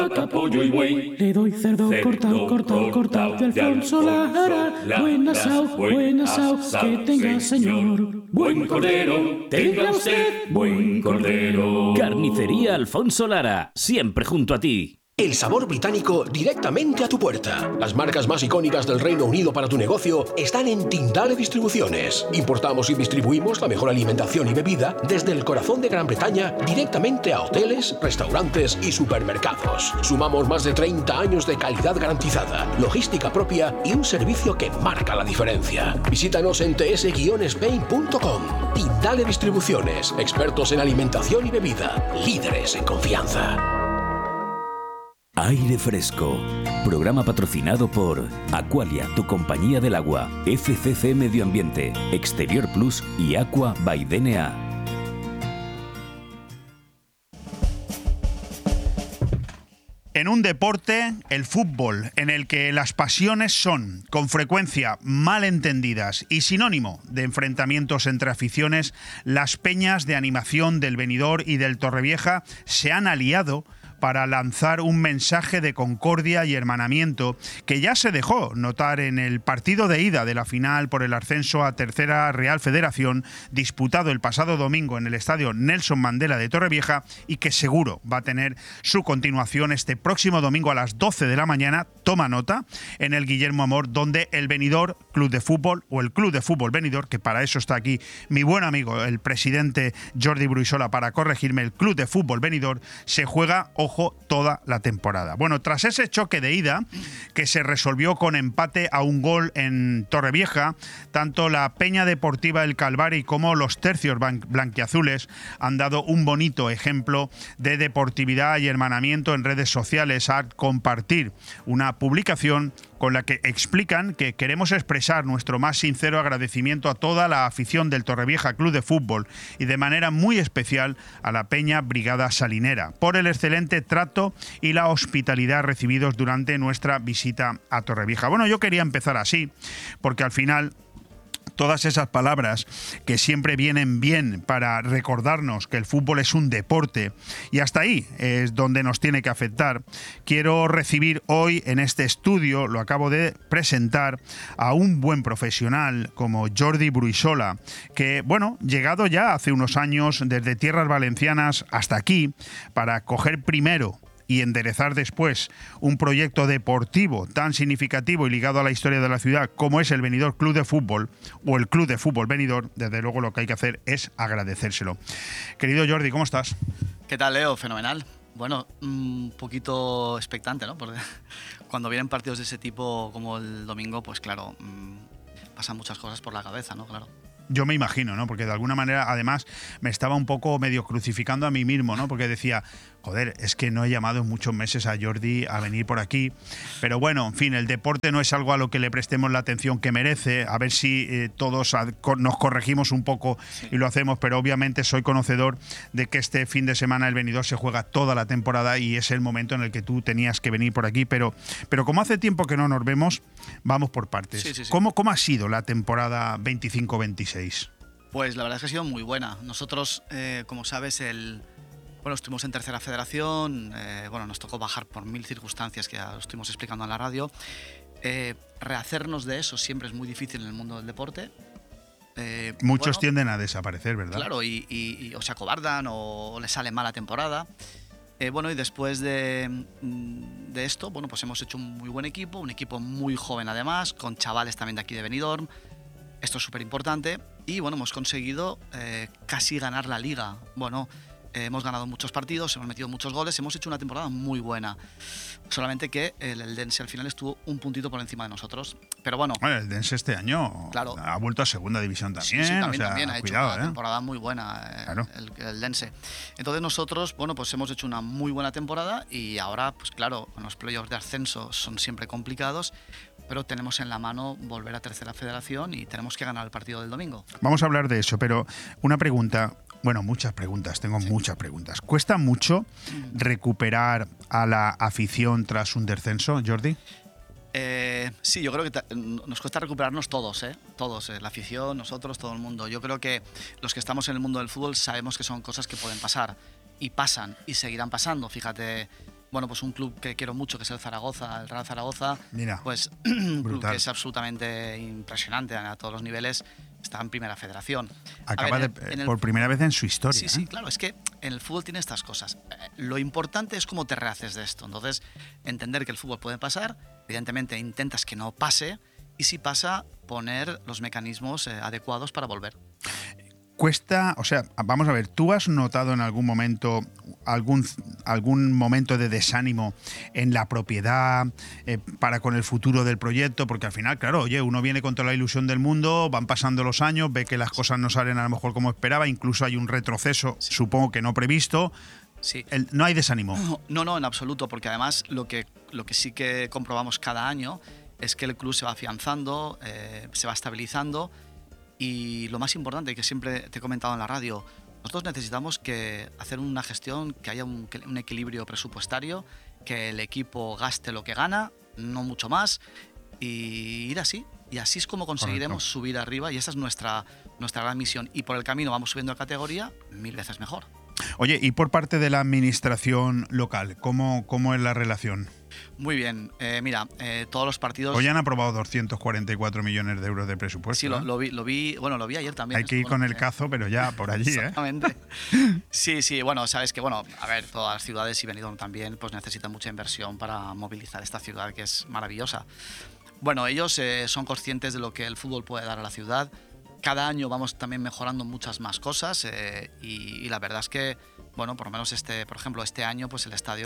vaca, pollo y buey. Le doy cerdo cortado de Alfonso Lara. Buen asao, que tenga señor. Buen cordero, tenga usted buen cordero. Carnicería Alfonso Lara, siempre junto a ti. El sabor británico directamente a tu puerta. Las marcas más icónicas del Reino Unido para tu negocio están en Tindale Distribuciones. Importamos y distribuimos la mejor alimentación y bebida desde el corazón de Gran Bretaña directamente a hoteles, restaurantes y supermercados. Sumamos más de 30 años de calidad garantizada, logística propia y un servicio que marca la diferencia. Visítanos en ts-spain.com. Tindale Distribuciones, expertos en alimentación y bebida, líderes en confianza. Aire Fresco, programa patrocinado por Aqualia, tu compañía del agua, FCC Medio Ambiente, Exterior Plus y Aqua by DNA. En un deporte, el fútbol, en el que las pasiones son, con frecuencia, mal entendidas y sinónimo de enfrentamientos entre aficiones, las peñas de animación del Benidorm y del Torrevieja se han aliado para lanzar un mensaje de concordia y hermanamiento que ya se dejó notar en el partido de ida de la final por el ascenso a Tercera Real Federación, disputado el pasado domingo en el estadio Nelson Mandela de Torrevieja, y que seguro va a tener su continuación este próximo domingo a las 12 de la mañana, toma nota, en el Guillermo Amor, donde el Benidorm Club de Fútbol, o el Club de Fútbol Benidorm, que para eso está aquí mi buen amigo, el presidente Jordi Bruisola, para corregirme, el Club de Fútbol Benidorm, se juega, toda la temporada. Bueno, tras ese choque de ida, que se resolvió con empate a un gol en Torrevieja, tanto la Peña Deportiva El Calvari como los tercios blanquiazules han dado un bonito ejemplo de deportividad y hermanamiento en redes sociales al compartir una publicación con la que explican que queremos expresar nuestro más sincero agradecimiento a toda la afición del Torrevieja Club de Fútbol y de manera muy especial a la Peña Brigada Salinera por el excelente trato y la hospitalidad recibidos durante nuestra visita a Torrevieja. Bueno, yo quería empezar así, porque al final todas esas palabras que siempre vienen bien para recordarnos que el fútbol es un deporte, y hasta ahí es donde nos tiene que afectar. Quiero recibir hoy en este estudio, lo acabo de presentar, a un buen profesional como Jordi Bruisola, que, bueno, llegado ya hace unos años desde tierras valencianas hasta aquí para coger primero y enderezar después un proyecto deportivo tan significativo y ligado a la historia de la ciudad como es el Benidorm Club de Fútbol o el Club de Fútbol Benidorm, desde luego lo que hay que hacer es agradecérselo. Querido Jordi, ¿cómo estás? ¿Qué tal, Leo? Fenomenal. Bueno, un poquito expectante, ¿no? Porque cuando vienen partidos de ese tipo como el domingo, pues claro, pasan muchas cosas por la cabeza, ¿no? Claro. Yo me imagino, ¿no? Porque de alguna manera, además, me estaba un poco medio crucificando a mí mismo, ¿no? Porque decía, joder, es que no he llamado en muchos meses a Jordi a venir por aquí. Pero bueno, en fin, el deporte no es algo a lo que le prestemos la atención que merece. A ver si todos nos corregimos un poco y lo hacemos. Pero obviamente soy conocedor de que este fin de semana el Benidorm se juega toda la temporada y es el momento en el que tú tenías que venir por aquí. Pero como hace tiempo que no nos vemos, vamos por partes. Sí. ¿Cómo ha sido la temporada 25-26? Pues la verdad es que ha sido muy buena. Nosotros, como sabes, estuvimos en Tercera Federación, nos tocó bajar por 1000 circunstancias que ya lo estuvimos explicando en la radio. Rehacernos de eso siempre es muy difícil en el mundo del deporte. Muchos tienden a desaparecer, ¿verdad? Claro, y o se acobardan o les sale mala temporada. Y después de esto, pues hemos hecho un muy buen equipo, un equipo muy joven además, con chavales también de aquí de Benidorm. Esto es súper importante y hemos conseguido casi ganar la liga. Hemos ganado muchos partidos, hemos metido muchos goles, hemos hecho una temporada muy buena. Solamente que el Eldense al final estuvo un puntito por encima de nosotros. Pero bueno, el Eldense este año claro, ha vuelto a segunda división también. Sí, también ha cuidado, hecho una temporada muy buena claro. el Eldense. Entonces nosotros, hemos hecho una muy buena temporada y ahora, pues claro, los playoffs de ascenso son siempre complicados, pero tenemos en la mano volver a Tercera Federación y tenemos que ganar el partido del domingo. Vamos a hablar de eso, pero una pregunta. Bueno, muchas preguntas, muchas preguntas. ¿Cuesta mucho recuperar a la afición tras un descenso, Jordi? Sí, yo creo que nos cuesta recuperarnos todos, la afición, nosotros, todo el mundo. Yo creo que los que estamos en el mundo del fútbol sabemos que son cosas que pueden pasar y pasan y seguirán pasando. Fíjate, bueno, pues un club que quiero mucho, que es el Zaragoza, el Real Zaragoza. Mira, pues un club brutal. que es absolutamente impresionante a todos los niveles, está en primera federación. Acaba A ver, por primera vez en su historia. Sí, sí, claro, es que en el fútbol tiene estas cosas. Lo importante es cómo te rehaces de esto. Entonces, entender que el fútbol puede pasar, evidentemente intentas que no pase, y si pasa, poner los mecanismos adecuados para volver. Cuesta, o sea, vamos a ver, ¿tú has notado en algún momento algún momento de desánimo en la propiedad para con el futuro del proyecto? Porque al final, claro, oye, uno viene con toda la ilusión del mundo, van pasando los años, ve que las cosas no salen a lo mejor como esperaba, incluso hay un retroceso, supongo que no previsto. Sí. No hay desánimo. No, en absoluto, porque además lo que sí que comprobamos cada año es que el club se va afianzando, se va estabilizando. Y lo más importante, que siempre te he comentado en la radio, nosotros necesitamos hacer una gestión, que haya un equilibrio presupuestario, que el equipo gaste lo que gana, no mucho más, y ir así. Y así es como conseguiremos subir arriba, y esa es nuestra gran misión. Y por el camino vamos subiendo de categoría 1000 veces mejor. Oye, y por parte de la administración local, ¿cómo es la relación? Muy bien, mira, todos los partidos... Hoy han aprobado 244 millones de euros de presupuesto. Sí, lo vi ayer también. Hay que ir con el cazo, pero ya por allí, Exactamente. Sí, bueno, sabes que, bueno, a ver, todas las ciudades y Benidorm también, pues necesitan mucha inversión para movilizar esta ciudad que es maravillosa. Bueno, ellos son conscientes de lo que el fútbol puede dar a la ciudad. Cada año vamos también mejorando muchas más cosas y la verdad es que, bueno, por lo menos por ejemplo, este año pues el estadio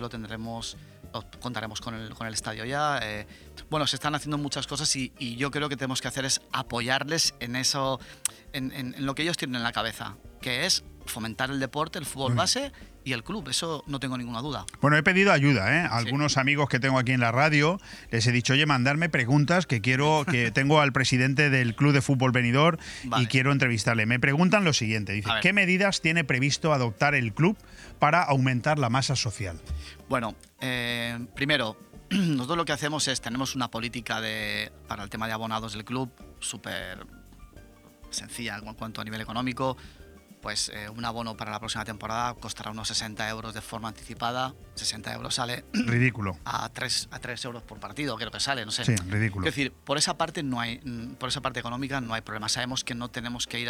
contaremos con el estadio ya. Bueno, se están haciendo muchas cosas y yo creo que tenemos que hacer es apoyarles en eso, en lo que ellos tienen en la cabeza, que es fomentar el deporte, el fútbol base y el club, eso no tengo ninguna duda. Bueno, he pedido ayuda, a algunos amigos que tengo aquí en la radio, les he dicho, oye, mandarme preguntas que tengo al presidente del Club de Fútbol Benidorm y quiero entrevistarle. Me preguntan lo siguiente, dice, ¿qué medidas tiene previsto adoptar el club para aumentar la masa social? Bueno, primero, nosotros lo que hacemos tenemos una política para el tema de abonados del club súper sencilla en cuanto a nivel económico. Pues un abono para la próxima temporada costará unos 60 euros de forma anticipada. 60 euros sale... Ridículo. A 3 euros por partido, creo que sale, no sé. Sí, ridículo. Es decir, por esa parte económica no hay problema. Sabemos que no tenemos que ir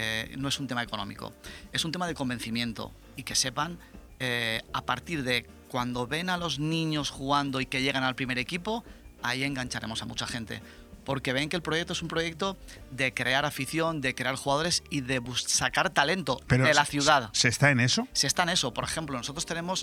no es un tema económico, es un tema de convencimiento. Y que sepan, a partir de cuando ven a los niños jugando y que llegan al primer equipo, ahí engancharemos a mucha gente. Porque ven que el proyecto es un proyecto de crear afición, de crear jugadores y de sacar talento de la ciudad. ¿Se está en eso? Se está en eso. Por ejemplo, nosotros tenemos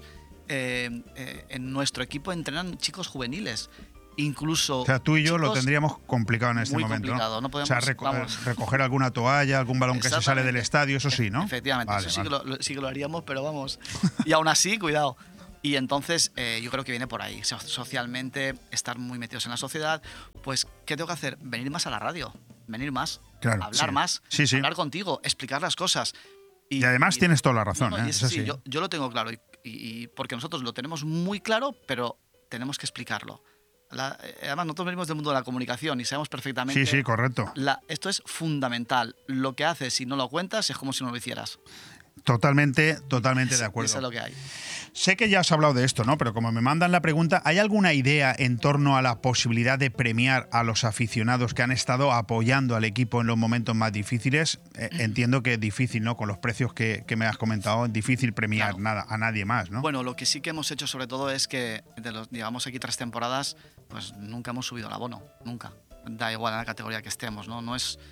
en nuestro equipo entrenan chicos juveniles. Incluso. O sea, tú y yo lo tendríamos complicado en este momento. Muy complicado, ¿no? Podemos, o sea, recoger alguna toalla, algún balón que se sale del estadio, eso sí, ¿no? Efectivamente, vale, eso sí que lo haríamos, pero vamos. Y aún así, cuidado. Y entonces yo creo que viene por ahí, socialmente, estar muy metidos en la sociedad. Pues, ¿qué tengo que hacer? Venir más a la radio, venir más, claro, hablar más, hablar contigo, explicar las cosas. Y además tienes toda la razón. Sí, yo lo tengo claro, y porque nosotros lo tenemos muy claro, pero tenemos que explicarlo. Además, nosotros venimos del mundo de la comunicación y sabemos perfectamente... Sí, correcto. Esto es fundamental. Lo que haces si no lo cuentas es como si no lo hicieras. Totalmente de acuerdo. Eso es lo que hay. Sé que ya has hablado de esto, ¿no? Pero como me mandan la pregunta, ¿hay alguna idea en torno a la posibilidad de premiar a los aficionados que han estado apoyando al equipo en los momentos más difíciles? Entiendo que es difícil, ¿no? Con los precios que me has comentado, es difícil premiar a nadie más, ¿no? Bueno, lo que sí que hemos hecho sobre todo es que, llevamos aquí 3 temporadas, pues nunca hemos subido el abono, nunca. Da igual en la categoría que estemos, ¿no? No es...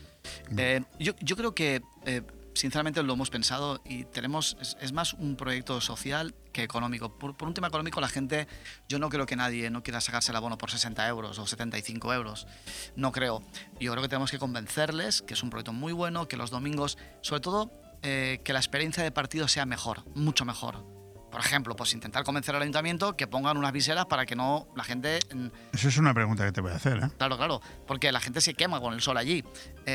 yo creo que... sinceramente lo hemos pensado y es más un proyecto social que económico. Por un tema económico la gente, yo no creo que nadie no quiera sacarse el abono por 60 euros o 75 euros, no creo. Yo creo que tenemos que convencerles que es un proyecto muy bueno, que los domingos, sobre todo, que la experiencia de partido sea mejor, mucho mejor. Por ejemplo, pues intentar convencer al ayuntamiento que pongan unas viseras para que no la gente... Eso es una pregunta que te voy a hacer, ¿eh? Claro, porque la gente se quema con el sol allí.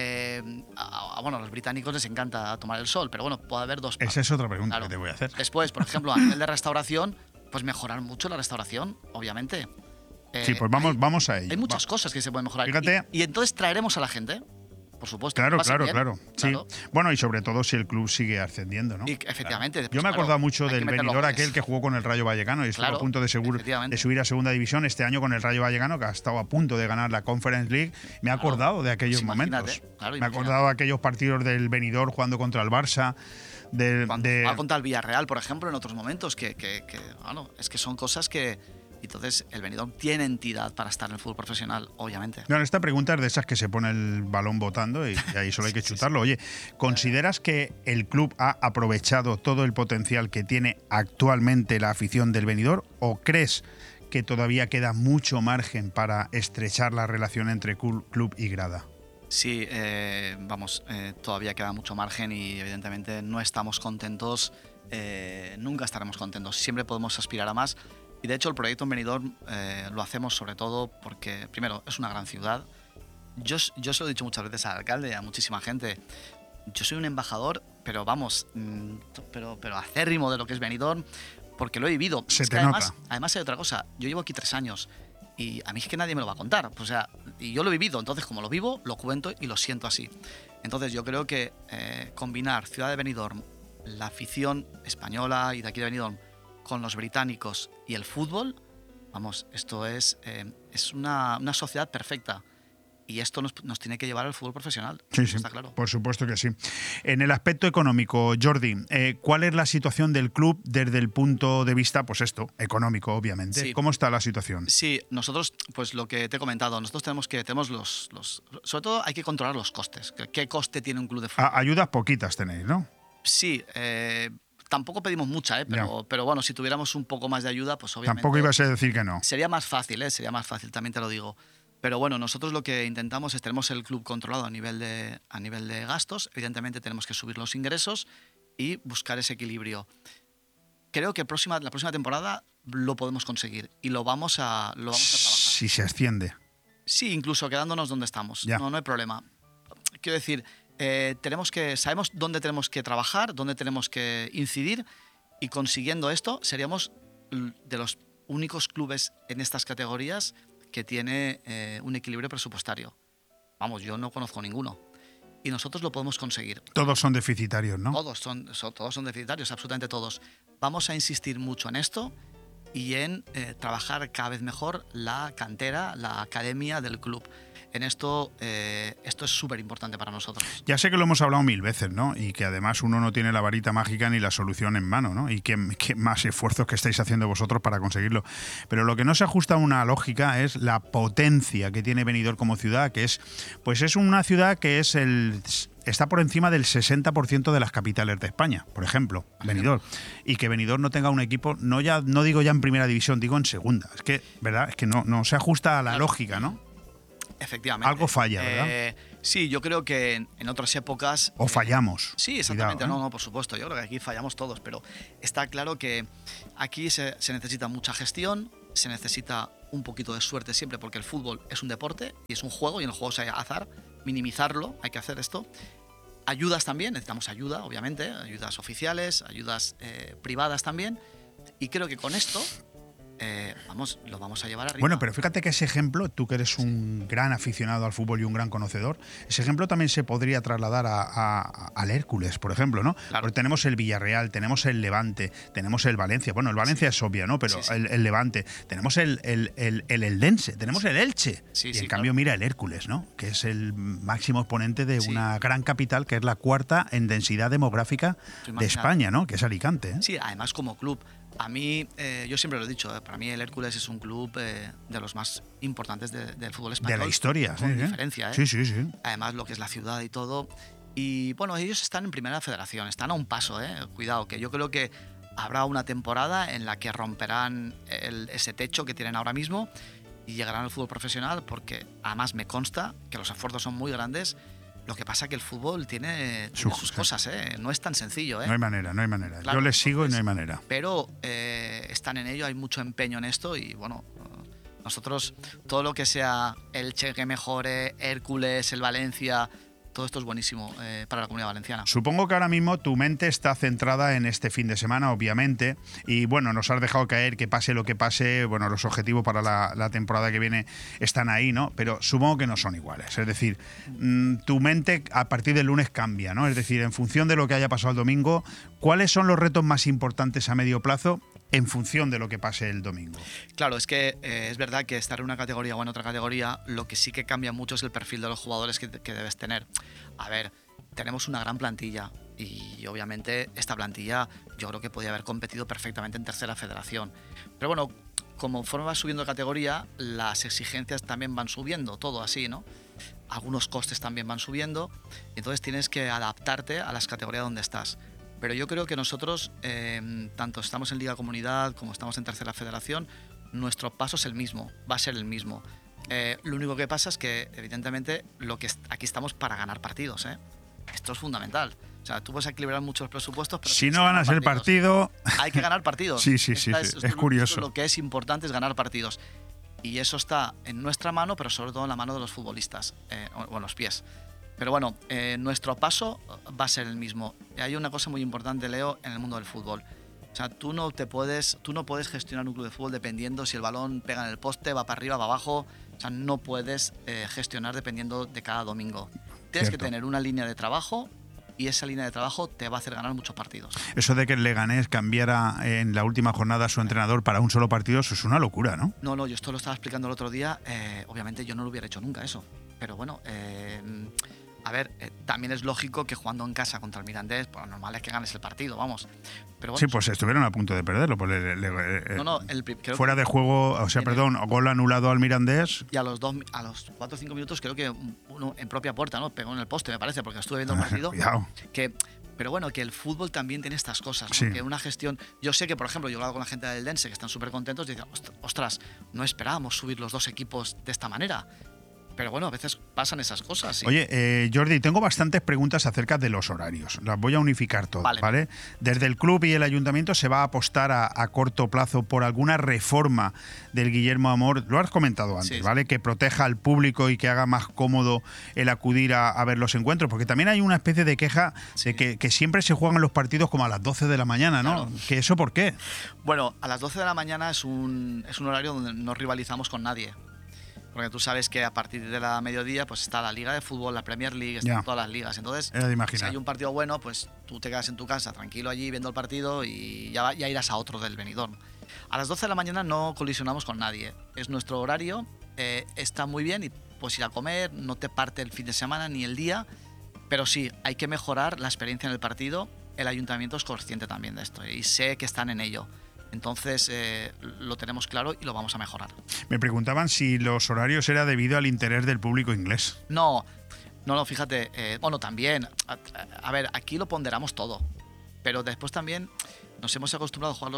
Bueno, a los británicos les encanta tomar el sol, pero bueno, puede haber dos... Esa es otra pregunta que te voy a hacer. Después, por ejemplo, a nivel de restauración, pues mejorar mucho la restauración, obviamente. Sí, pues vamos a ello. Hay muchas cosas que se pueden mejorar. Fíjate. Y entonces traeremos a la gente. por supuesto. Claro, Pasa bien, claro. Sí. claro. Bueno, y sobre todo si el club sigue ascendiendo, ¿no? Y efectivamente. Yo pues, me he acordado claro, mucho hay que del meter los venidor goles. aquel que jugó con el Rayo Vallecano y estuvo Claro, a punto de efectivamente. subir a segunda división este año con el Rayo Vallecano, que ha estado a punto de ganar la Conference League. Me he acordado de aquellos Pues imagínate, momentos. claro, me he imagínate. acordado de aquellos partidos del venidor jugando contra el Barça. Cuando jugaba contra el Villarreal, por ejemplo, en otros momentos, bueno, es que son cosas que. Entonces, el Benidorm tiene entidad para estar en el fútbol profesional, obviamente. No, esta pregunta es de esas que se pone el balón botando y ahí solo hay que chutarlo. Oye, ¿consideras que el club ha aprovechado todo el potencial que tiene actualmente la afición del Benidorm o crees que todavía queda mucho margen para estrechar la relación entre club y grada? Sí, todavía queda mucho margen y evidentemente no estamos contentos, nunca estaremos contentos, siempre podemos aspirar a más. Y de hecho el proyecto en Benidorm lo hacemos sobre todo porque, primero, es una gran ciudad. Yo se lo he dicho muchas veces al alcalde y a muchísima gente. Yo soy un embajador, pero pero acérrimo de lo que es Benidorm, porque lo he vivido. Se te nota. Además hay otra cosa, yo llevo aquí 3 años y a mí es que nadie me lo va a contar. O sea, y yo lo he vivido, entonces como lo vivo, lo cuento y lo siento así. Entonces yo creo que combinar ciudad de Benidorm, la afición española y de aquí de Benidorm, con los británicos y el fútbol, esto es una sociedad perfecta. Y esto nos tiene que llevar al fútbol profesional. Sí, está claro. Por supuesto que sí. En el aspecto económico, Jordi, ¿cuál es la situación del club desde el punto de vista, económico, obviamente? Sí. ¿Cómo está la situación? Sí, nosotros, pues lo que te he comentado, nosotros tenemos los sobre todo hay que controlar los costes. ¿Qué coste tiene un club de fútbol? Ayudas poquitas tenéis, ¿no? Sí, tampoco pedimos mucha, pero bueno, si tuviéramos un poco más de ayuda, pues obviamente. Tampoco ibas a decir que no. Sería más fácil, también te lo digo. Pero bueno, nosotros lo que intentamos es tenemos el club controlado a nivel de gastos. Evidentemente tenemos que subir los ingresos y buscar ese equilibrio. Creo que la próxima temporada lo podemos conseguir y lo vamos a trabajar. Si se asciende. Sí, incluso quedándonos donde estamos. Ya. No hay problema. Quiero decir, sabemos dónde tenemos que trabajar, dónde tenemos que incidir y consiguiendo esto seríamos de los únicos clubes en estas categorías que tiene un equilibrio presupuestario. Yo no conozco ninguno. Y nosotros lo podemos conseguir. Todos son deficitarios, ¿no? Todos son deficitarios, absolutamente todos. Vamos a insistir mucho en esto y en trabajar cada vez mejor la cantera, la academia del club. En esto es súper importante para nosotros. Ya sé que lo hemos hablado 1000 veces, ¿no? Y que además uno no tiene la varita mágica ni la solución en mano, ¿no? Y que más esfuerzos que estáis haciendo vosotros para conseguirlo. Pero lo que no se ajusta a una lógica es la potencia que tiene Benidorm como ciudad, que es una ciudad que está por encima del 60% de las capitales de España, por ejemplo, Benidorm. Y que Benidorm no tenga un equipo, no digo ya en primera división, digo en segunda. Es que, ¿verdad? Es que no se ajusta a la lógica, ¿no? Efectivamente. Algo falla, ¿verdad? Sí, yo creo que en otras épocas... O fallamos. Sí, exactamente. Cuidado, ¿eh? No, por supuesto. Yo creo que aquí fallamos todos, pero está claro que aquí se necesita mucha gestión, se necesita un poquito de suerte siempre, porque el fútbol es un deporte y es un juego, y en el juego hay azar. Minimizarlo, hay que hacer esto. Ayudas también, necesitamos ayuda, obviamente, ayudas oficiales, ayudas privadas también. Y creo que con esto... lo vamos a llevar arriba. Bueno, pero fíjate que ese ejemplo, tú que eres un gran aficionado al fútbol y un gran conocedor, ese ejemplo también se podría trasladar al Hércules, por ejemplo, ¿no? Claro. Porque tenemos el Villarreal, tenemos el Levante, tenemos el Valencia. Bueno, el Valencia es obvio, ¿no? Pero Sí. El Levante, tenemos el Eldense, tenemos el Elche. Sí, y en sí, cambio, claro. mira el Hércules, ¿no? Que es el máximo exponente de Sí. una gran capital, que es la cuarta en densidad demográfica Tú de imagínate. España, ¿no? Que es Alicante, ¿eh? Sí, además como club. A mí, yo siempre lo he dicho, para mí el Hércules es un club de los más importantes del fútbol español. De la historia, con sí, diferencia, ¿eh? Sí, sí, sí. Además, lo que es la ciudad y todo. Y bueno, ellos están en primera federación, están a un paso, cuidado, que yo creo que habrá una temporada en la que romperán ese techo que tienen ahora mismo y llegarán al fútbol profesional, porque además me consta que los esfuerzos son muy grandes. Lo que pasa es que el fútbol tiene sus cosas, no es tan sencillo. No hay manera. Claro, Yo les sigo y no hay entonces, manera. Pero están en ello, hay mucho empeño en esto y bueno, nosotros todo lo que sea el Che que mejore, Hércules, el Valencia, todo esto es buenísimo para la Comunidad Valenciana. Supongo que ahora mismo tu mente está centrada en este fin de semana, obviamente, y bueno, nos has dejado caer que pase lo que pase, bueno, los objetivos para la temporada que viene están ahí, ¿no? Pero supongo que no son iguales. Es decir, tu mente a partir del lunes cambia, ¿no? Es decir, en función de lo que haya pasado el domingo, ¿cuáles son los retos más importantes a medio plazo en función de lo que pase el domingo? Claro, es que es verdad que estar en una categoría o en otra categoría, lo que sí que cambia mucho es el perfil de los jugadores que debes tener. A ver, tenemos una gran plantilla y obviamente esta plantilla yo creo que podía haber competido perfectamente en tercera federación. Pero bueno, conforme vas subiendo de categoría, las exigencias también van subiendo, todo así, ¿no? Algunos costes también van subiendo, y entonces tienes que adaptarte a las categorías donde estás. Pero yo creo que nosotros, tanto estamos en Liga Comunidad como estamos en Tercera Federación, nuestro paso es el mismo, va a ser el mismo. Lo único que pasa es que, evidentemente, aquí estamos para ganar partidos, ¿eh? Esto es fundamental. O sea, tú puedes equilibrar muchos presupuestos, pero si no ganas el partido... Hay que ganar partidos. Sí, es curioso. Lo que es importante es ganar partidos. Y eso está en nuestra mano, pero sobre todo en la mano de los futbolistas, o en los pies. Pero bueno, nuestro paso va a ser el mismo. Hay una cosa muy importante, Leo, en el mundo del fútbol. O sea, tú no puedes gestionar un club de fútbol dependiendo si el balón pega en el poste, va para arriba, va abajo. O sea, no puedes gestionar dependiendo de cada domingo. Tienes que tener una línea de trabajo y esa línea de trabajo te va a hacer ganar muchos partidos. Eso de que el Leganés cambiara en la última jornada a su entrenador para un solo partido, eso es una locura, ¿no? No, yo esto lo estaba explicando el otro día. Obviamente yo no lo hubiera hecho nunca eso. Pero bueno... A ver, también es lógico que jugando en casa contra el Mirandés, pues lo normal es que ganes el partido, vamos. Pero bueno, sí, pues estuvieron a punto de perderlo. Pues fuera de juego, o sea, gol anulado al Mirandés. Y a los 4 o 5 minutos creo que uno en propia puerta, ¿no? Pegó en el poste, me parece, porque estuve viendo el partido. Cuidado. Pero bueno, que el fútbol también tiene estas cosas, ¿no? Sí. Que una gestión... Yo sé que, por ejemplo, yo he hablado con la gente del Dense, que están súper contentos, y dicen, ostras, no esperábamos subir los dos equipos de esta manera. Pero bueno, a veces pasan esas cosas. ¿Sí? Oye, Jordi, tengo bastantes preguntas acerca de los horarios. Las voy a unificar todas, ¿vale? Desde el club y el ayuntamiento se va a apostar a corto plazo por alguna reforma del Guillermo Amor. Lo has comentado antes, ¿vale? Que proteja al público y que haga más cómodo el acudir a ver los encuentros. Porque también hay una especie de queja de que siempre se juegan los partidos como a las 12 de la mañana, ¿no? Claro. ¿Que eso por qué? Bueno, a las 12 de la mañana es un horario donde no rivalizamos con nadie. Porque tú sabes que a partir de la mediodía pues está la Liga de Fútbol, la Premier League, están todas las ligas. Entonces, si hay un partido bueno, pues tú te quedas en tu casa tranquilo allí viendo el partido y ya irás a otro del Benidorm. A las 12 de la mañana no colisionamos con nadie. Es nuestro horario, está muy bien y puedes ir a comer, no te parte el fin de semana ni el día, pero sí, hay que mejorar la experiencia en el partido. El ayuntamiento es consciente también de esto y sé que están en ello. Entonces lo tenemos claro y lo vamos a mejorar. Me preguntaban si los horarios era debido al interés del público inglés. No, fíjate, bueno, también, a ver, aquí lo ponderamos todo, pero después también nos hemos acostumbrado a jugar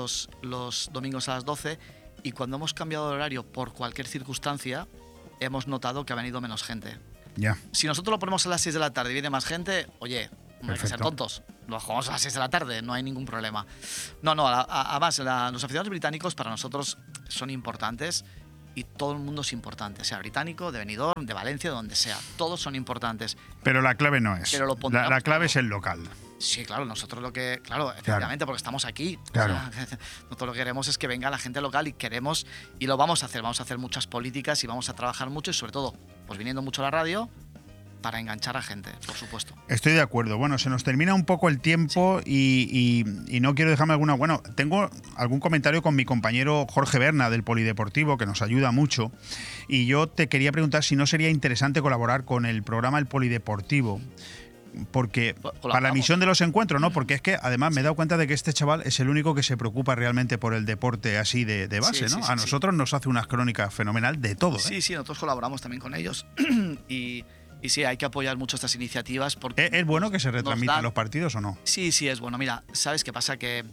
los domingos a las 12 y cuando hemos cambiado de horario por cualquier circunstancia, hemos notado que ha venido menos gente. Ya. Si nosotros lo ponemos a las 6 de la tarde y viene más gente, oye... No hay que ser tontos. Lo jugamos a las 6 de la tarde, no hay ningún problema. Además, los aficionados británicos para nosotros son importantes y todo el mundo es importante. Sea británico, de Benidorm, de Valencia, de donde sea. Todos son importantes. Pero la clave no es. La clave es el local. Sí, claro, nosotros efectivamente, porque estamos aquí. Claro. O sea, nosotros lo que queremos es que venga la gente local y lo vamos a hacer. Vamos a hacer muchas políticas y vamos a trabajar mucho y sobre todo, pues viniendo mucho a la radio, para enganchar a gente, por supuesto. Estoy de acuerdo. Bueno, se nos termina un poco el tiempo y no quiero dejarme alguna... Bueno, tengo algún comentario con mi compañero Jorge Berna del Polideportivo, que nos ayuda mucho, y yo te quería preguntar si no sería interesante colaborar con el programa El Polideportivo, porque para la emisión de los encuentros, ¿no? Porque es que además me he dado cuenta de que este chaval es el único que se preocupa realmente por el deporte así de base, ¿no? A nosotros nos hace unas crónicas fenomenal de todo. Sí, nosotros colaboramos también con ellos y sí, hay que apoyar mucho estas iniciativas. Porque ¿Es bueno que se retransmitan los partidos o no? Sí, es bueno. Mira, ¿sabes qué pasa? Que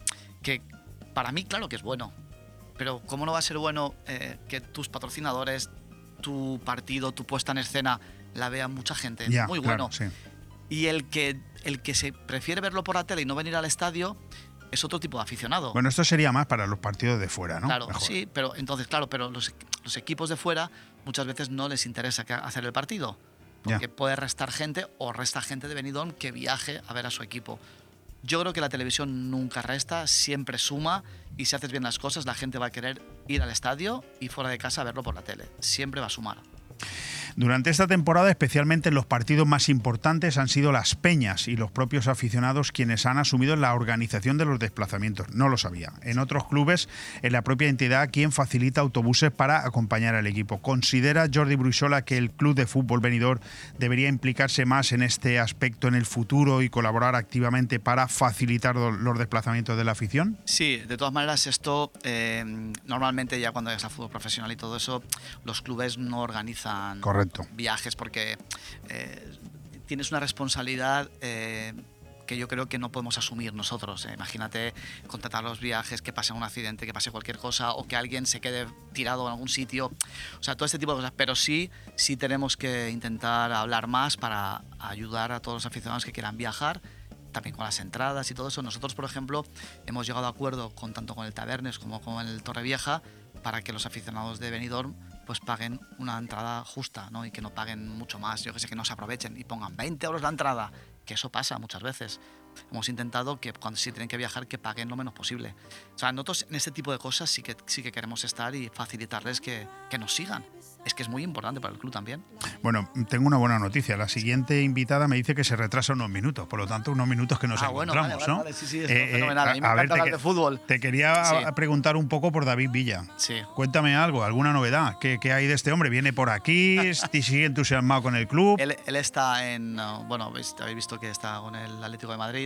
para mí, claro que es bueno. Pero ¿cómo no va a ser bueno que tus patrocinadores, tu partido, tu puesta en escena, la vea mucha gente? Ya, muy claro, bueno. Sí. Y el que se prefiere verlo por la tele y no venir al estadio es otro tipo de aficionado. Bueno, esto sería más para los partidos de fuera, ¿no? Claro, mejor. Sí, pero entonces, claro, pero los equipos de fuera muchas veces no les interesa hacer el partido. porque puede restar gente o resta gente de Benidorm que viaje a ver a su equipo. Yo creo que la televisión nunca resta, siempre suma, y si haces bien las cosas, la gente va a querer ir al estadio y fuera de casa a verlo por la tele. Siempre va a sumar. Durante esta temporada, especialmente en los partidos más importantes, han sido las peñas y los propios aficionados quienes han asumido la organización de los desplazamientos. No lo sabía. En otros clubes, es la propia entidad quien facilita autobuses para acompañar al equipo. ¿Considera Jordi Bruixola que el Club de Fútbol Benidorm debería implicarse más en este aspecto en el futuro y colaborar activamente para facilitar los desplazamientos de la afición? Sí, de todas maneras, esto normalmente ya cuando es a fútbol profesional y todo eso, los clubes no organizan viajes porque tienes una responsabilidad que yo creo que no podemos asumir nosotros. Imagínate contratar los viajes, que pase un accidente, que pase cualquier cosa o que alguien se quede tirado en algún sitio. O sea, todo este tipo de cosas. Pero sí tenemos que intentar hablar más para ayudar a todos los aficionados que quieran viajar, también con las entradas y todo eso. Nosotros, por ejemplo, hemos llegado a acuerdo tanto con el Tabernes como con el Torrevieja para que los aficionados de Benidorm pues paguen una entrada justa, ¿no? Y que no paguen mucho más, yo que sé, que no se aprovechen y pongan 20 euros la entrada, que eso pasa muchas veces. Hemos intentado que cuando sí tienen que viajar, que paguen lo menos posible. O sea, nosotros en este tipo de cosas sí que queremos estar y facilitarles que nos sigan. Es que es muy importante para el club también. Bueno, tengo una buena noticia. La siguiente invitada me dice que se retrasa unos minutos, por lo tanto, unos minutos que nos encontramos, ¿no? Vale, sí, es fenomenal. A mí me encanta hablar de fútbol. Te quería preguntar un poco por David Villa. Sí. Cuéntame algo, alguna novedad. ¿Qué hay de este hombre? ¿Viene por aquí? ¿Sigue entusiasmado con el club? Él está en... Bueno, habéis visto que está con el Atlético de Madrid.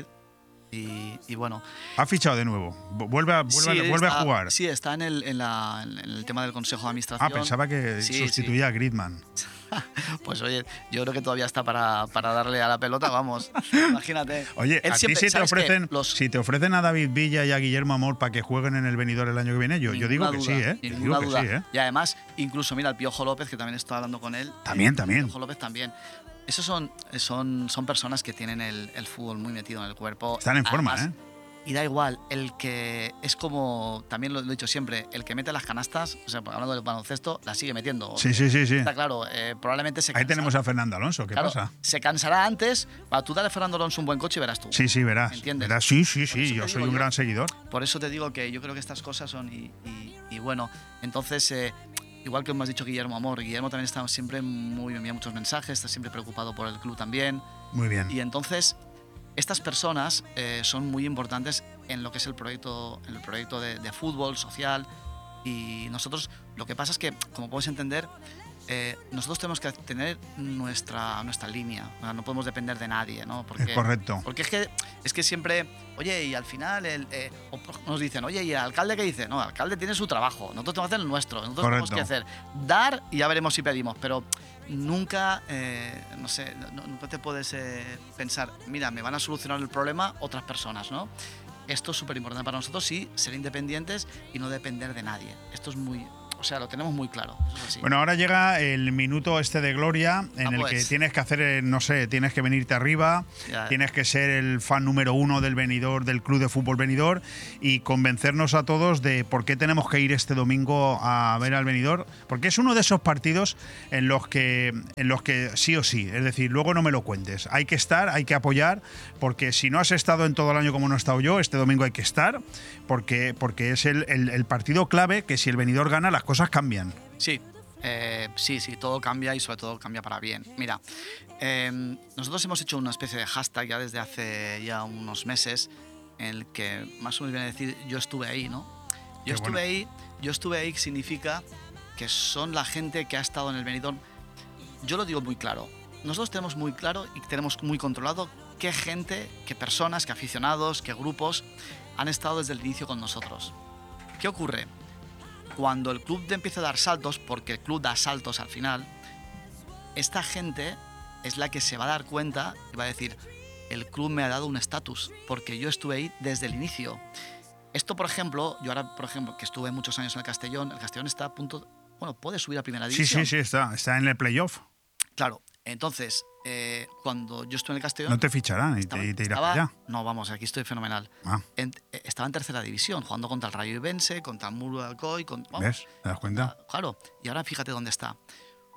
Y bueno. Ha fichado de nuevo. Vuelve a jugar. Sí, está en el tema del Consejo de Administración. Pensaba que sustituía a Griezmann. Pues oye, yo creo que todavía está para darle a la pelota, vamos. Imagínate. Oye, a ti si te ofrecen a David Villa y a Guillermo Amor para que jueguen en el Venidor el año que viene, yo digo que sí, ¿eh? Ninguna duda. Y además, incluso mira, el Piojo López, que también estoy hablando con él. También. Piojo López también. Esos son personas que tienen el fútbol muy metido en el cuerpo. Están en forma, además, y da igual, el que es como, también lo he dicho siempre, el que mete las canastas, o sea, hablando del baloncesto, las sigue metiendo. Sí. Está claro, probablemente se cansa. Ahí tenemos a Fernando Alonso, ¿qué pasa? Se cansará antes, para tú darle a Fernando Alonso un buen coche y verás tú. Sí, verás. ¿Entiendes? Verás, sí, yo soy un gran seguidor. Por eso te digo que yo creo que estas cosas son, y bueno, entonces... igual que me has dicho Guillermo Amor, Guillermo también está siempre me envía muchos mensajes, está siempre preocupado por el club también. Muy bien. Y entonces, estas personas son muy importantes en lo que es el proyecto de fútbol, social. Y nosotros, lo que pasa es que, como puedes entender, nosotros tenemos que tener nuestra línea. No podemos depender de nadie, ¿no? Es correcto. Porque es que siempre, oye, y al final nos dicen, oye, ¿y el alcalde qué dice? No, el alcalde tiene su trabajo, nosotros tenemos que hacer el nuestro, nosotros tenemos que hacer dar y ya veremos si pedimos, pero nunca, no sé, nunca te puedes pensar, mira, me van a solucionar el problema otras personas, ¿no? Esto es súper importante para nosotros, sí, ser independientes y no depender de nadie. Esto es muy... O sea, lo tenemos muy claro. Eso es así. Bueno, ahora llega el minuto de gloria en el que tienes que hacer, no sé, tienes que venirte arriba, tienes que ser el fan número 1 del Benidorm, del Club de Fútbol Benidorm, y convencernos a todos de por qué tenemos que ir este domingo a ver al Benidorm, porque es uno de esos partidos en los que sí o sí, es decir, luego no me lo cuentes. Hay que estar, hay que apoyar, porque si no has estado en todo el año como no he estado yo, este domingo hay que estar, porque es el partido clave que si el Benidorm gana, las cosas cambian. Sí, todo cambia y sobre todo cambia para bien. Mira, nosotros hemos hecho una especie de hashtag ya desde hace ya unos meses en el que más o menos viene a decir yo estuve ahí, ¿no? Yo estuve ahí significa que son la gente que ha estado en el Benidorm. Yo lo digo muy claro. Nosotros tenemos muy claro y tenemos muy controlado qué gente, qué personas, qué aficionados, qué grupos han estado desde el inicio con nosotros. ¿Qué ocurre? Cuando el club empieza a dar saltos, porque el club da saltos al final, esta gente es la que se va a dar cuenta y va a decir, el club me ha dado un estatus, porque yo estuve ahí desde el inicio. Esto, por ejemplo, yo ahora, que estuve muchos años en el Castellón está a punto, puede subir a primera división. Sí, está en el playoff. Claro, entonces, cuando yo estuve en el Castellón... No te ficharán y te irás para allá. No, vamos, aquí estoy fenomenal. Estaba en tercera división, jugando contra el Rayo Ibense, contra el Muro de Alcoy... ¿Ves? ¿Te das cuenta? Claro, y ahora fíjate dónde está.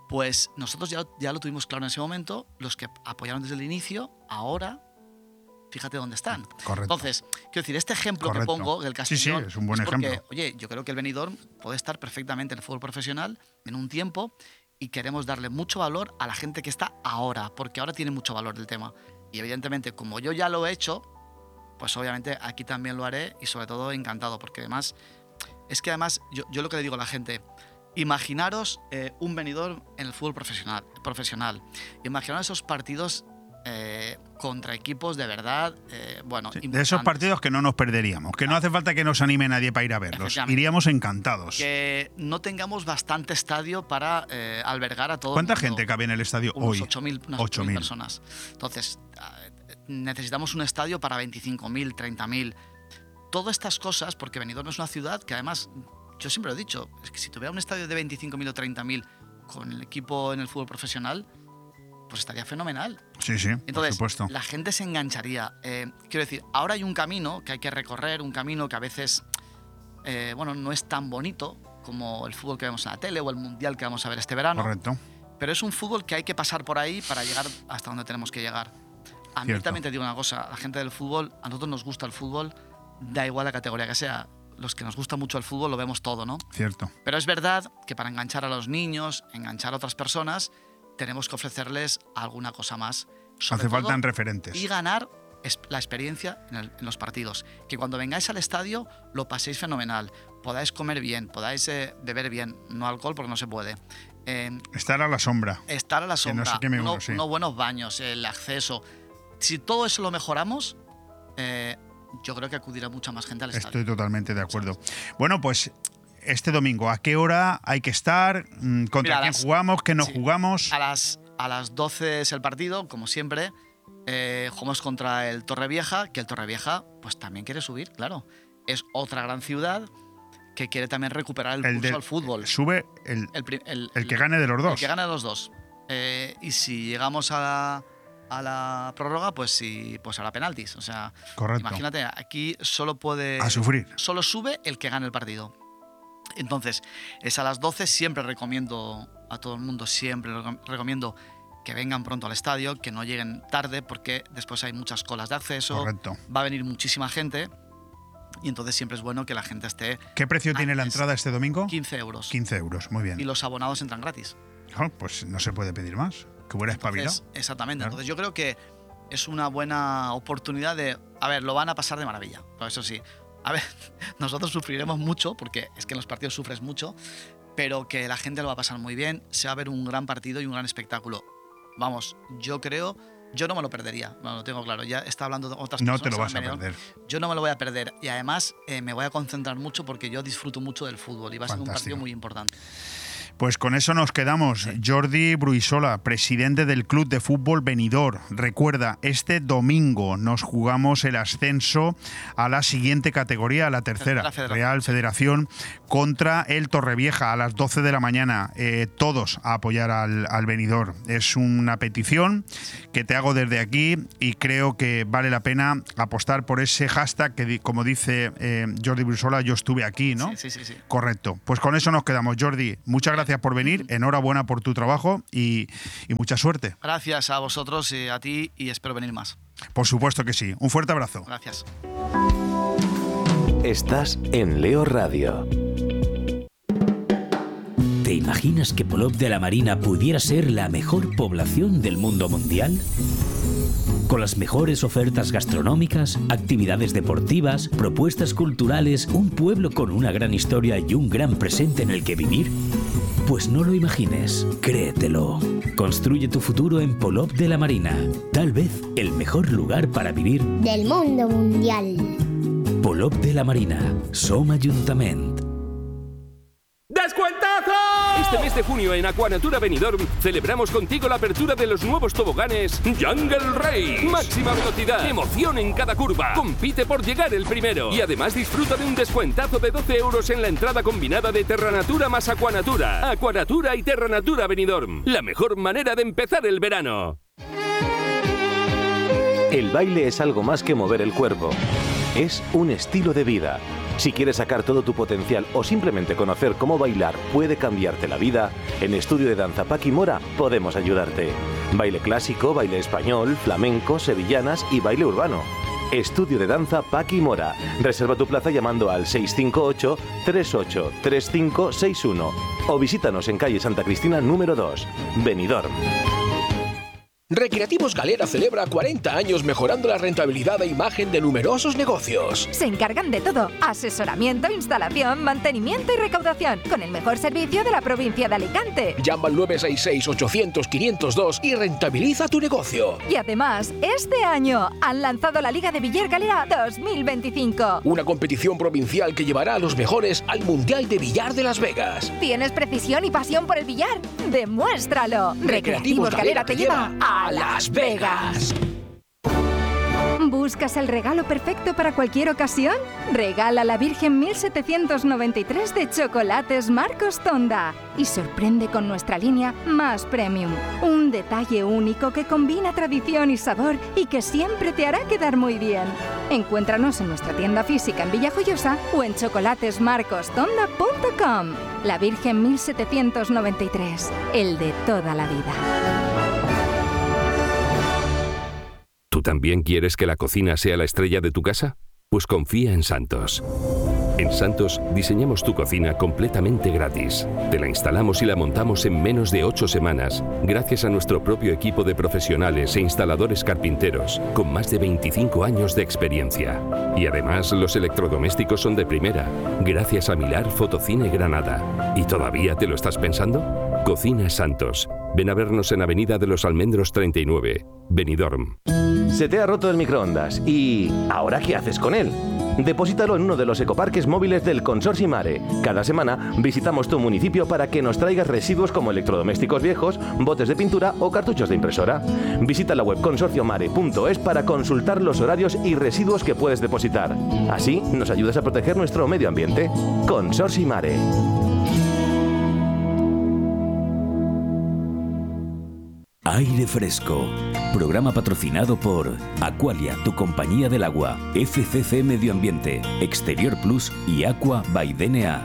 Pues nosotros ya lo tuvimos claro en ese momento, los que apoyaron desde el inicio, ahora fíjate dónde están. Correcto. Entonces, quiero decir, este ejemplo Correcto. que pongo del Castellón, sí, es un buen porque, ejemplo. oye, yo creo que el Benidorm puede estar perfectamente en el fútbol profesional en un tiempo y queremos darle mucho valor a la gente que está ahora, porque ahora tiene mucho valor el tema. Y evidentemente, como yo ya lo he hecho, pues obviamente aquí también lo haré y sobre todo encantado, porque además, es que además yo lo que le digo a la gente, imaginaros un Benidorm en el fútbol profesional. Imaginaros esos partidos contra equipos de verdad, bueno, Sí, de esos partidos que no nos perderíamos, que no hace falta que nos anime nadie para ir a verlos. Iríamos encantados. Que no tengamos bastante estadio para albergar a todo ¿Cuánta el mundo. gente cabe en el estadio Unos hoy? 8.000 personas. Entonces, necesitamos un estadio para 25.000, 30.000. Todas estas cosas, porque Benidorm es una ciudad que además, yo siempre lo he dicho, es que si tuviera un estadio de 25.000 o 30.000 con el equipo en el fútbol profesional, pues estaría fenomenal. Sí, sí, Entonces, por supuesto. la gente se engancharía. Quiero decir, ahora hay un camino que hay que recorrer, un camino que a veces, bueno, no es tan bonito como el fútbol que vemos en la tele o el mundial que vamos a ver este verano. Correcto. Pero es un fútbol que hay que pasar por ahí para llegar hasta donde tenemos que llegar. A mí Cierto. también te digo una cosa, a la gente del fútbol, a nosotros nos gusta el fútbol, da igual la categoría que sea. Los que nos gusta mucho el fútbol lo vemos todo, ¿no? Cierto. Pero es verdad que para enganchar a los niños, enganchar a otras personas, tenemos que ofrecerles alguna cosa más. Sobre Hace todo, falta referentes. y ganar la experiencia en los partidos. Que cuando vengáis al estadio lo paséis fenomenal, podáis comer bien, podáis beber bien, no alcohol porque no se puede. Estar a la sombra. Estar a la Que no sombra, se queme uno, sí. unos buenos baños, el acceso. Si todo eso lo mejoramos, yo creo que acudirá mucha más gente al estadio. Estoy totalmente de acuerdo. Bueno, pues este domingo, ¿a qué hora hay que estar? ¿Contra Mira, quién jugamos? ¿Qué no sí, jugamos? A las 12 es el partido, como siempre. Jugamos contra el Torrevieja, que el Torrevieja pues también quiere subir, claro. Es otra gran ciudad que quiere también recuperar el pulso al fútbol. Sube el que gane de los dos. El que gane de los dos. Y si llegamos a la prórroga, pues sí, pues habrá penaltis. O sea, Correcto. imagínate, aquí solo puede. A sufrir. Solo sube el que gane el partido. Entonces, es a las 12. Siempre recomiendo a todo el mundo, siempre recomiendo que vengan pronto al estadio, que no lleguen tarde, porque después hay muchas colas de acceso. Correcto. Va a venir muchísima gente. Y entonces siempre es bueno que la gente esté. ¿Qué precio tiene la entrada este domingo? 15 euros. 15 euros, muy bien. Y los abonados entran gratis. Pues no se puede pedir más. Que hubiera espabilado. Exactamente. Claro. Entonces yo creo que es una buena oportunidad de. A ver, lo van a pasar de maravilla. Pero eso sí. A ver, nosotros sufriremos mucho, porque es que en los partidos sufres mucho, pero que la gente lo va a pasar muy bien. Se va a ver un gran partido y un gran espectáculo. Vamos, yo creo. Yo no me lo perdería, no lo tengo claro. Ya está hablando de otras personas. No te lo que vas han a venido. perder. Yo no me lo voy a perder. Y además me voy a concentrar mucho porque yo disfruto mucho del fútbol y va a ser un Fantástico. partido muy importante. Pues con eso nos quedamos. Jordi Bruisola, presidente del Club de Fútbol Benidorm. Recuerda, este domingo nos jugamos el ascenso a la siguiente categoría, a la tercera, La Federación. Real Federación, contra el Torrevieja a las 12 de la mañana. Todos a apoyar al Benidorm. Es una petición que te hago desde aquí y creo que vale la pena apostar por ese hashtag que, como dice Jordi Bruisola, yo estuve aquí, ¿no? Sí. Correcto. Pues con eso nos quedamos. Jordi, muchas gracias por venir, enhorabuena por tu trabajo y mucha suerte. Gracias a vosotros y a ti y espero venir más. Por supuesto que sí. Un fuerte abrazo. Gracias. Estás en Leo Radio. ¿Te imaginas que Polop de la Marina pudiera ser la mejor población del mundo mundial? Con las mejores ofertas gastronómicas, actividades deportivas, propuestas culturales, un pueblo con una gran historia y un gran presente en el que vivir. Pues no lo imagines, créetelo. Construye tu futuro en Polop de la Marina. Tal vez el mejor lugar para vivir. Del mundo mundial. Polop de la Marina. Som Ajuntament. ¡Descuentazo! Este mes de junio en Aquanatura Benidorm celebramos contigo la apertura de los nuevos toboganes Jungle Race. Máxima velocidad, emoción en cada curva. Compite por llegar el primero. Y además disfruta de un descuentazo de 12 euros en la entrada combinada de Terranatura más Aquanatura. Aquanatura y Terranatura Benidorm. La mejor manera de empezar el verano. El baile es algo más que mover el cuerpo. Es un estilo de vida. Si quieres sacar todo tu potencial o simplemente conocer cómo bailar puede cambiarte la vida, en Estudio de Danza Paqui Mora podemos ayudarte. Baile clásico, baile español, flamenco, sevillanas y baile urbano. Estudio de Danza Paqui Mora. Reserva tu plaza llamando al 658 38 3561 o visítanos en calle Santa Cristina número 2, Benidorm. Recreativos Galera celebra 40 años mejorando la rentabilidad e imagen de numerosos negocios. Se encargan de todo: asesoramiento, instalación, mantenimiento y recaudación, con el mejor servicio de la provincia de Alicante. Llama al 966-800-502 y rentabiliza tu negocio. Y además, este año han lanzado la Liga de Billar Galera 2025. Una competición provincial que llevará a los mejores al Mundial de Billar de Las Vegas. ¿Tienes precisión y pasión por el billar? ¡Demuéstralo! Recreativos Galera te lleva a Las Vegas. ¿Buscas el regalo perfecto para cualquier ocasión? Regala la Virgen 1793 de Chocolates Marcos Tonda y sorprende con nuestra línea más premium. Un detalle único que combina tradición y sabor y que siempre te hará quedar muy bien. Encuéntranos en nuestra tienda física en Villajoyosa o en chocolatesmarcostonda.com. La Virgen 1793, el de toda la vida. ¿Tú también quieres que la cocina sea la estrella de tu casa? Pues confía en Santos. En Santos diseñamos tu cocina completamente gratis. Te la instalamos y la montamos en menos de 8 semanas, gracias a nuestro propio equipo de profesionales e instaladores carpinteros, con más de 25 años de experiencia. Y además los electrodomésticos son de primera, gracias a Milar Fotocine Granada. ¿Y todavía te lo estás pensando? Cocina Santos. Ven a vernos en Avenida de los Almendros 39, Benidorm. Se te ha roto el microondas y ¿ahora qué haces con él? Deposítalo en uno de los ecoparques móviles del Consorcio Mare. Cada semana visitamos tu municipio para que nos traigas residuos como electrodomésticos viejos, botes de pintura o cartuchos de impresora. Visita la web consorciomare.es para consultar los horarios y residuos que puedes depositar. Así nos ayudas a proteger nuestro medio ambiente. Consorcio Mare. Aire Fresco. Programa patrocinado por Aqualia, tu compañía del agua, FCC Medio Ambiente, Exterior Plus y Aqua by DNA.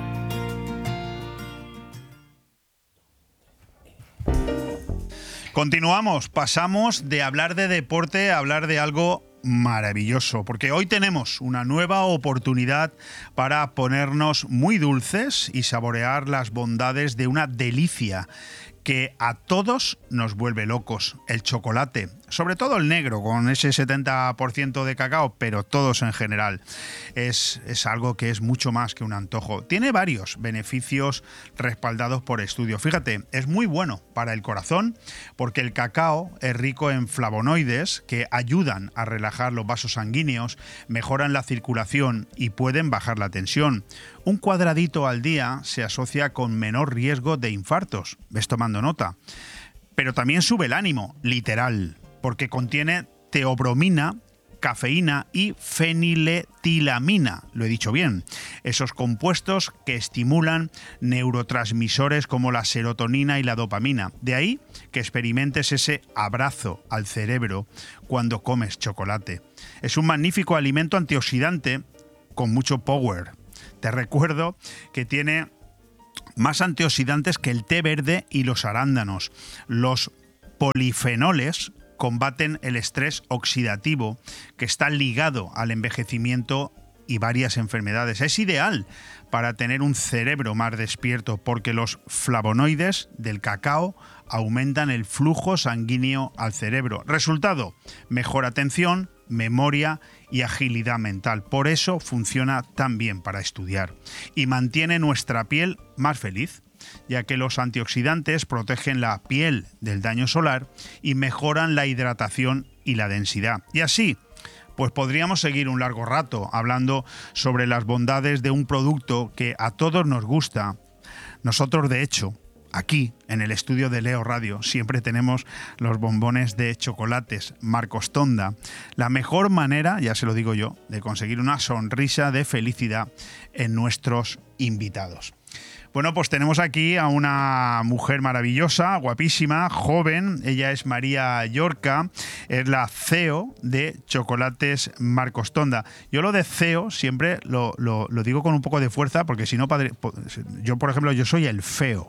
Continuamos, pasamos de hablar de deporte a hablar de algo maravilloso, porque hoy tenemos una nueva oportunidad para ponernos muy dulces y saborear las bondades de una delicia que a todos nos vuelve locos: el chocolate, sobre todo el negro, con ese 70% de cacao, pero todos en general. Es algo que es mucho más que un antojo. Tiene varios beneficios respaldados por estudios. Fíjate, es muy bueno para el corazón porque el cacao es rico en flavonoides que ayudan a relajar los vasos sanguíneos, mejoran la circulación y pueden bajar la tensión. Un cuadradito al día se asocia con menor riesgo de infartos. ¿Ves tomando nota? Pero también sube el ánimo, literal, porque contiene teobromina, cafeína y feniletilamina, lo he dicho bien, esos compuestos que estimulan neurotransmisores como la serotonina y la dopamina. De ahí que experimentes ese abrazo al cerebro cuando comes chocolate. Es un magnífico alimento antioxidante con mucho power. Te recuerdo que tiene más antioxidantes que el té verde y los arándanos. Los polifenoles combaten el estrés oxidativo que está ligado al envejecimiento y varias enfermedades. Es ideal para tener un cerebro más despierto porque los flavonoides del cacao aumentan el flujo sanguíneo al cerebro. Resultado: mejor atención, memoria y agilidad mental. Por eso funciona tan bien para estudiar. Y mantiene nuestra piel más feliz, ya que los antioxidantes protegen la piel del daño solar y mejoran la hidratación y la densidad. Y así, pues podríamos seguir un largo rato hablando sobre las bondades de un producto que a todos nos gusta. Nosotros, de hecho, aquí, en el estudio de Leo Radio, siempre tenemos los bombones de chocolates Marcos Tonda. La mejor manera, ya se lo digo yo, de conseguir una sonrisa de felicidad en nuestros invitados. Bueno, pues tenemos aquí a una mujer maravillosa, guapísima, joven. Ella es María Llorca, es la CEO de Chocolates Marcos Tonda. Yo lo de CEO siempre lo digo con un poco de fuerza, porque si no, yo, por ejemplo, yo soy el feo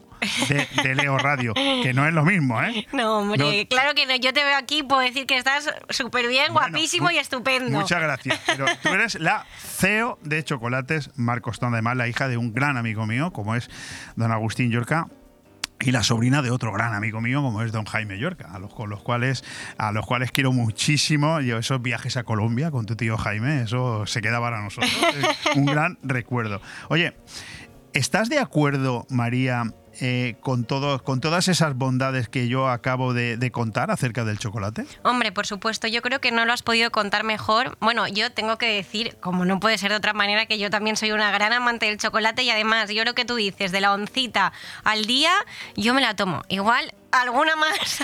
de Leo Radio, que no es lo mismo, ¿eh? No, hombre, No. claro que no. Yo te veo aquí, puedo decir que estás súper bien, Bueno, guapísimo y estupendo. Muchas gracias. Pero tú eres la CEO de Chocolates Marcos Tonda, además la hija de un gran amigo mío, como es don Agustín Llorca, y la sobrina de otro gran amigo mío, como es don Jaime Llorca, a los cuales quiero muchísimo. Yo, esos viajes a Colombia con tu tío Jaime, eso se queda para nosotros. Es un gran recuerdo. Oye, ¿estás de acuerdo, María, con todas esas bondades que yo acabo de contar acerca del chocolate? Hombre, por supuesto, yo creo que no lo has podido contar mejor. Bueno, yo tengo que decir, como no puede ser de otra manera, que yo también soy una gran amante del chocolate y además yo lo que tú dices de la oncita al día, yo me la tomo. Igual alguna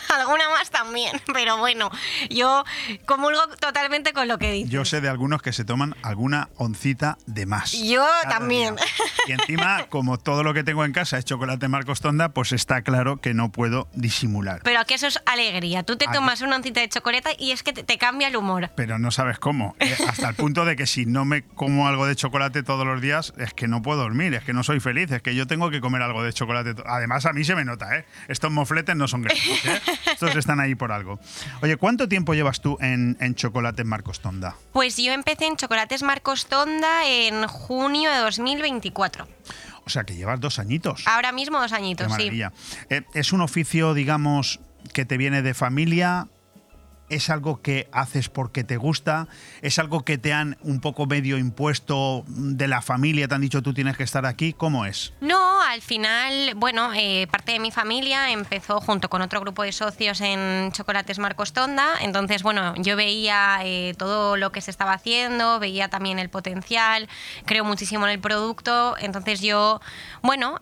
más también, pero bueno, yo comulgo totalmente con lo que dices. Yo sé de algunos que se toman alguna oncita de más. Yo también. Día. Y encima, como todo lo que tengo en casa es chocolate Marcos Tonda, pues está claro que no puedo disimular. Pero que eso es alegría. Tú te tomas una oncita de chocolate y es que te cambia el humor. Pero no sabes cómo. Hasta el punto de que si no me como algo de chocolate todos los días, es que no puedo dormir, es que no soy feliz, es que yo tengo que comer algo de chocolate. Además, a mí se me nota, ¿eh? Estos mofletes no son grandes, ¿eh? Estos están ahí por algo. Oye, ¿cuánto tiempo llevas tú en Chocolates Marcos Tonda? Pues yo empecé en Chocolates Marcos Tonda en junio de 2024. O sea, que llevas 2 añitos. Ahora mismo 2 añitos, Qué sí. maravilla. ¿Es un oficio, digamos, que te viene de familia? ¿Es algo que haces porque te gusta? ¿Es algo que te han un poco medio impuesto de la familia? ¿Te han dicho tú tienes que estar aquí? ¿Cómo es? No, al final, bueno, parte de mi familia empezó junto con otro grupo de socios en Chocolates Marcos Tonda. Entonces, bueno, yo veía todo lo que se estaba haciendo, veía también el potencial, creo muchísimo en el producto. Entonces yo, bueno,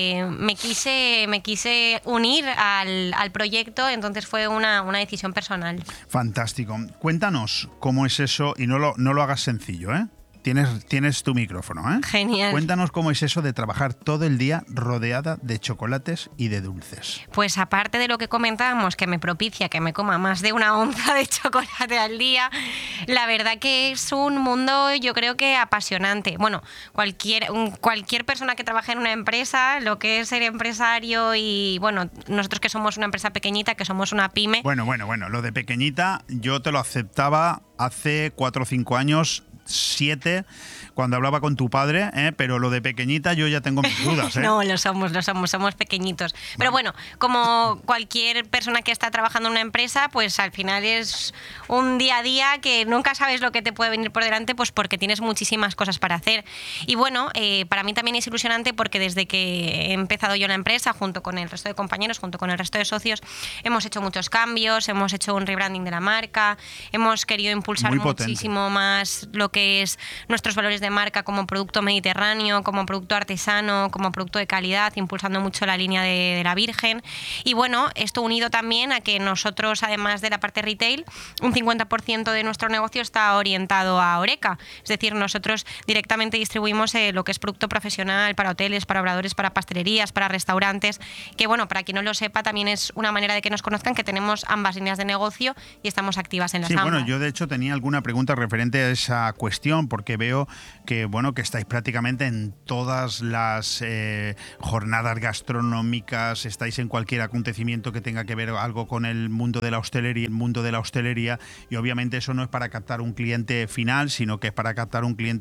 me quise unir al proyecto, entonces fue una decisión personal. Fantástico. Cuéntanos cómo es eso, y no lo hagas sencillo, ¿eh? Tienes tu micrófono, ¿eh? Genial. Cuéntanos cómo es eso de trabajar todo el día rodeada de chocolates y de dulces. Pues aparte de lo que comentábamos, que me propicia que me coma más de 1 onza de chocolate al día, la verdad que es un mundo, yo creo que apasionante. Bueno, cualquier persona que trabaje en una empresa, lo que es ser empresario y, bueno, nosotros que somos una empresa pequeñita, que somos una pyme. Bueno, lo de pequeñita yo te lo aceptaba hace 4 o 5 años, 7, cuando hablaba con tu padre, pero lo de pequeñita yo ya tengo mis dudas, ¿eh? No, somos pequeñitos. Pero bueno, como cualquier persona que está trabajando en una empresa, pues al final es un día a día que nunca sabes lo que te puede venir por delante, pues porque tienes muchísimas cosas para hacer. Y bueno, para mí también es ilusionante porque desde que he empezado yo en la empresa, junto con el resto de compañeros, junto con el resto de socios, hemos hecho muchos cambios, hemos hecho un rebranding de la marca, hemos querido impulsar muchísimo más lo que es nuestros valores de marca como producto mediterráneo, como producto artesano, como producto de calidad, impulsando mucho la línea de la Virgen. Y bueno, esto unido también a que nosotros, además de la parte retail, un 50% de nuestro negocio está orientado a Horeca. Es decir, nosotros directamente distribuimos lo que es producto profesional para hoteles, para obradores, para pastelerías, para restaurantes, que bueno, para quien no lo sepa, también es una manera de que nos conozcan que tenemos ambas líneas de negocio y estamos activas en las ambas. Bueno, yo de hecho tenía alguna pregunta referente a esa cuestión, porque veo que estáis prácticamente en todas las jornadas gastronómicas, estáis en cualquier acontecimiento que tenga que ver algo con el mundo de la hostelería, y obviamente eso no es para captar un cliente final, sino que es para captar un cliente